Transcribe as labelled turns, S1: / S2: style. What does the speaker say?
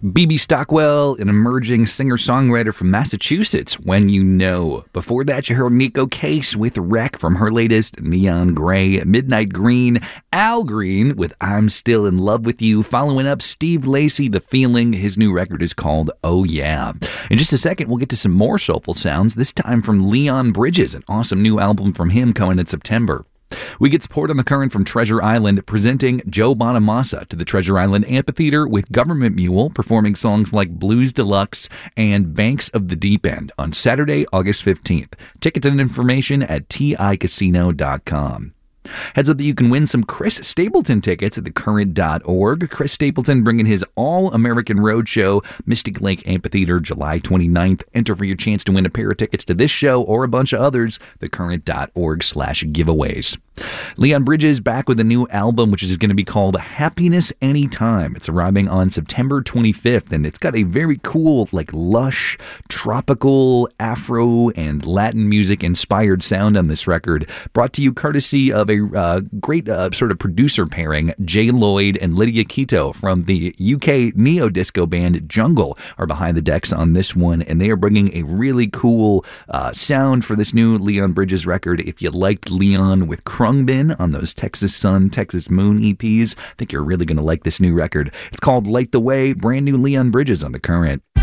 S1: B.B. Stockwell, an emerging singer-songwriter from Massachusetts, When You Know. Before that, you heard Nico Case with Wreck from her latest Neon Gray, Midnight Green, Al Green with I'm Still in Love with You, following up Steve Lacy, The Feeling. His new record is called Oh Yeah. In just a second, we'll get to some more soulful sounds, this time from Leon Bridges, an awesome new album from him coming in September. We get support on the current from Treasure Island, presenting Joe Bonamassa to the Treasure Island Amphitheater with Government Mule performing songs like Blues Deluxe and Banks of the Deep End on Saturday, August 15th. Tickets and information at ticasino.com. Heads up that you can win some Chris Stapleton tickets at thecurrent.org. Chris Stapleton bringing his All-American Roadshow, Mystic Lake Amphitheater, July 29th. Enter for your chance to win a pair of tickets to this show or a bunch of others, thecurrent.org/giveaways. Leon Bridges back with a new album, which is going to be called Happiness Anytime. It's arriving on September 25th, and it's got a very cool, lush, tropical, Afro, and Latin music-inspired sound on this record, brought to you courtesy of a great sort of producer pairing. Jay Lloyd and Lydia Quito from the UK neo-disco band Jungle are behind the decks on this one, and they are bringing a really cool sound for this new Leon Bridges record. If you liked Leon with Krungbin on those Texas Sun, Texas Moon EPs, I think you're really going to like this new record. It's called Light the Way, brand new Leon Bridges on The Current.